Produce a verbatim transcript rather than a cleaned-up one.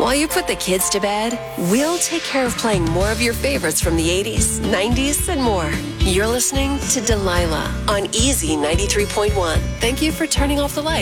While you put the kids to bed, we'll take care of playing more of your favorites from the eighties, nineties, and more. You're listening to Delilah on Easy ninety-three point one. Thank you for turning off the lights.